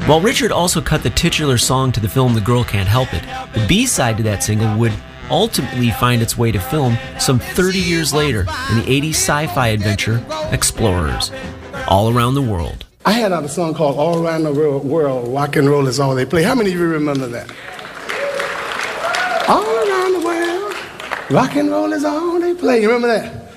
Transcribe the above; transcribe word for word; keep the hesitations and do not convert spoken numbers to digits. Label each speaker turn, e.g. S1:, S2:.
S1: While Richard also cut the titular song to the film The Girl Can't Help It, the B-side to that single would ultimately find its way to film some thirty years later in the eighties sci-fi adventure Explorers, All Around the World.
S2: I had out a song called All Around the World, Rock and Roll Is All They Play. How many of you remember that? All around the world, rock and roll is all they play. You remember that?